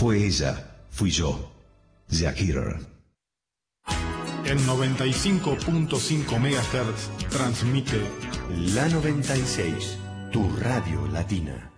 Fue ella, fui yo. Yakir. En 95.5 MHz transmite La 96, tu radio latina.